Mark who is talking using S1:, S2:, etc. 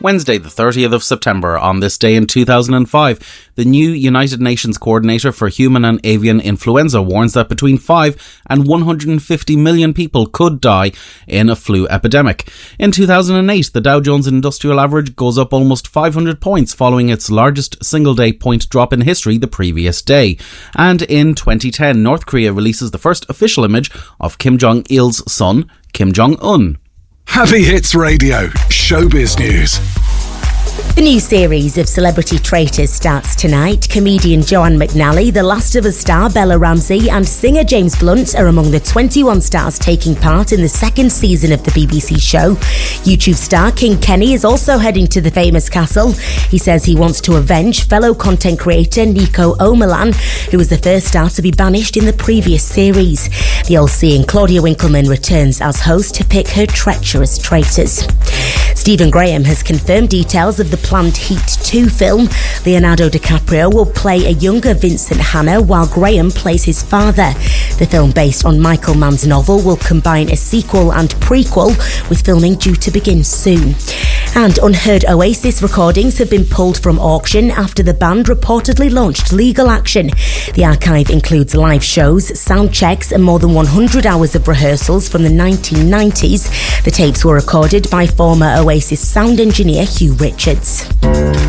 S1: Wednesday, the 30th of September. On this day in 2005, the new United Nations Coordinator for Human and Avian Influenza warns that between 5 and 150 million people could die in a flu epidemic. In 2008, the Dow Jones Industrial Average goes up almost 500 points following its largest single-day point drop in history the previous day. And in 2010, North Korea releases the first official image of Kim Jong-il's son, Kim Jong-un.
S2: Heavy Hits Radio, Showbiz News.
S3: The new series of Celebrity Traitors starts tonight. Comedian Joanne McNally, The Last of Us star Bella Ramsey and singer James Blunt are among the 21 stars taking part in the second season of the BBC show. YouTube star King Kenny is also heading to the famous castle. He says he wants to avenge fellow content creator Nico O'Malan, who was the first star to be banished in the previous series. The all-seeing Claudia Winkleman returns as host to pick her treacherous traitors. Stephen Graham has confirmed details of the planned Heat 2 film. Leonardo DiCaprio will play a younger Vincent Hanna while Graham plays his father. The film, based on Michael Mann's novel, will combine a sequel and prequel, with filming due to begin soon. And unheard Oasis recordings have been pulled from auction after the band reportedly launched legal action. The archive includes live shows, sound checks and more than 100 hours of rehearsals from the 1990s. The tapes were recorded by former Oasis sound engineer Hugh Richards.